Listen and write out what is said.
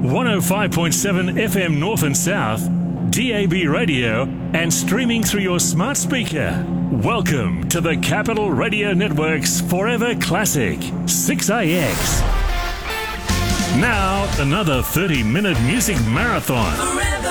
105.7 FM North and South, DAB radio, and streaming through your smart speaker. Welcome to the Capital Radio Network's Forever Classic, 6AX. Now, another 30-minute music marathon.